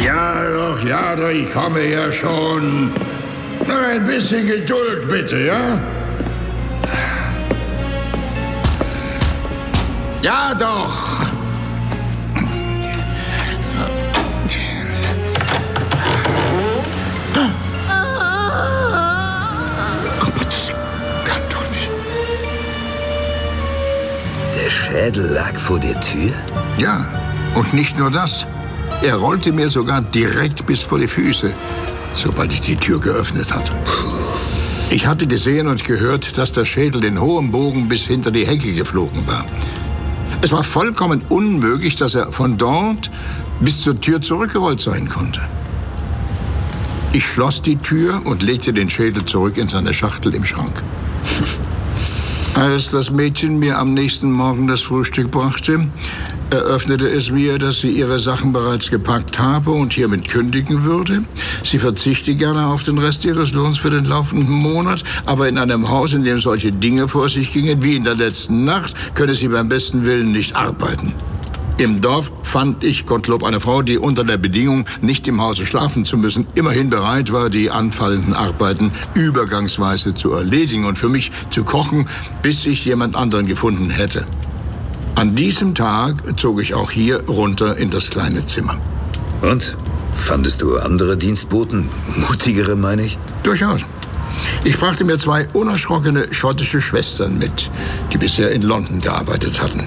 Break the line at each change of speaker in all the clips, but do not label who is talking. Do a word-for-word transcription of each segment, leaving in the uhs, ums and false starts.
Ja doch, ja doch, ich komme ja schon. Noch ein bisschen Geduld, bitte, ja? Ja doch.
Aber das kann doch nicht.
Der Schädel lag vor der Tür?
Ja, und nicht nur das. Er rollte mir sogar direkt bis vor die Füße, sobald ich die Tür geöffnet hatte. Ich hatte gesehen und gehört, dass der Schädel in hohem Bogen bis hinter die Hecke geflogen war. Es war vollkommen unmöglich, dass er von dort bis zur Tür zurückgerollt sein konnte. Ich schloss die Tür und legte den Schädel zurück in seine Schachtel im Schrank. Als das Mädchen mir am nächsten Morgen das Frühstück brachte, eröffnete es mir, dass sie ihre Sachen bereits gepackt habe und hiermit kündigen würde. Sie verzichte gerne auf den Rest ihres Lohns für den laufenden Monat, aber in einem Haus, in dem solche Dinge vor sich gingen wie in der letzten Nacht, könne sie beim besten Willen nicht arbeiten. Im Dorf fand ich Gottlob eine Frau, die unter der Bedingung, nicht im Hause schlafen zu müssen, immerhin bereit war, die anfallenden Arbeiten übergangsweise zu erledigen und für mich zu kochen, bis ich jemand anderen gefunden hätte. An diesem Tag zog ich auch hier runter in das kleine Zimmer.
Und? Fandest du andere Dienstboten? Mutigere, meine ich?
Durchaus. Ich brachte mir zwei unerschrockene schottische Schwestern mit, die bisher in London gearbeitet hatten.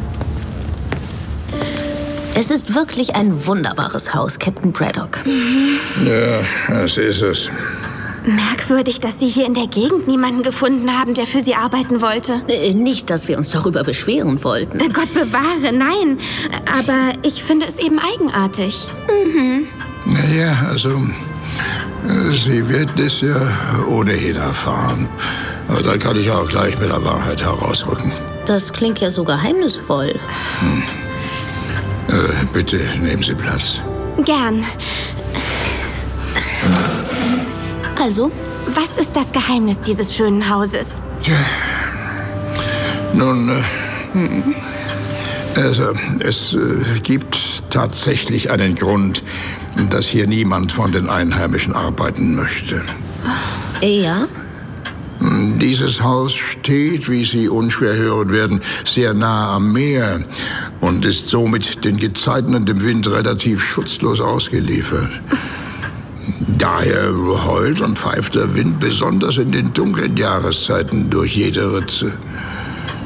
Es ist wirklich ein wunderbares Haus, Captain Braddock.
Mhm. Ja, das ist es.
Merkwürdig, dass Sie hier in der Gegend niemanden gefunden haben, der für Sie arbeiten wollte.
Äh, nicht, dass wir uns darüber beschweren wollten.
Gott bewahre, nein. Aber ich finde es eben eigenartig.
Mhm.
Naja, also, sie wird es ja ohnehin erfahren. Aber dann kann ich auch gleich mit der Wahrheit herausrücken.
Das klingt ja so geheimnisvoll.
Hm. Äh, bitte nehmen Sie Platz.
Gern.
Also?
Was ist das Geheimnis dieses schönen Hauses?
Ja. Nun, äh, hm. also, es äh, gibt tatsächlich einen Grund, dass hier niemand von den Einheimischen arbeiten möchte.
Ja?
Dieses Haus steht, wie Sie unschwer hören werden, sehr nah am Meer und ist somit den Gezeiten und dem Wind relativ schutzlos ausgeliefert. Daher heult und pfeift der Wind besonders in den dunklen Jahreszeiten durch jede Ritze.